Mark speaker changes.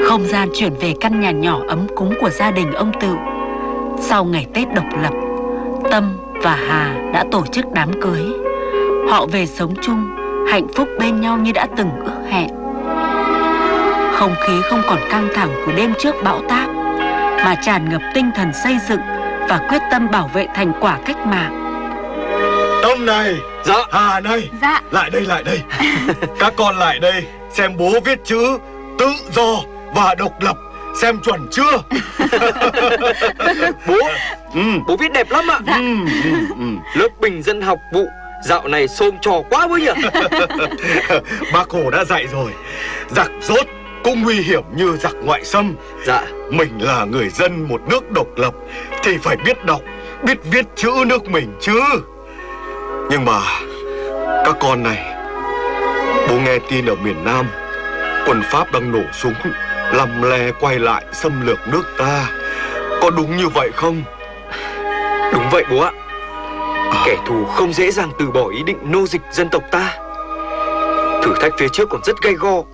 Speaker 1: Không gian chuyển về căn nhà nhỏ ấm cúng của gia đình ông Tựu. Sau ngày Tết độc lập, Tâm và Hà đã tổ chức đám cưới. Họ về sống chung, hạnh phúc bên nhau như đã từng ước hẹn. Không khí không còn căng thẳng của đêm trước bão táp, mà tràn ngập tinh thần xây dựng và quyết tâm bảo vệ thành quả cách mạng.
Speaker 2: Tâm này,
Speaker 3: dạ.
Speaker 2: Hà này,
Speaker 4: dạ.
Speaker 2: Lại đây. Các con lại đây, xem bố viết chữ tự do và độc lập, xem chuẩn chưa?
Speaker 3: Bố viết đẹp lắm ạ.
Speaker 4: Dạ.
Speaker 3: Lớp bình dân học vụ dạo này xôm trò quá bố nhỉ.
Speaker 2: Bác Hồ đã dạy rồi, giặc dốt cũng nguy hiểm như giặc ngoại xâm.
Speaker 3: Dạ.
Speaker 2: Mình là người dân một nước độc lập thì phải biết đọc, biết viết chữ nước mình chứ. Nhưng mà các con này, bố nghe tin ở miền Nam quân Pháp đang nổ súng lăm le quay lại xâm lược nước ta. Có đúng như vậy không?
Speaker 3: Đúng vậy bố ạ. Kẻ thù không dễ dàng từ bỏ ý định nô dịch dân tộc ta. Thử thách phía trước còn rất gay go.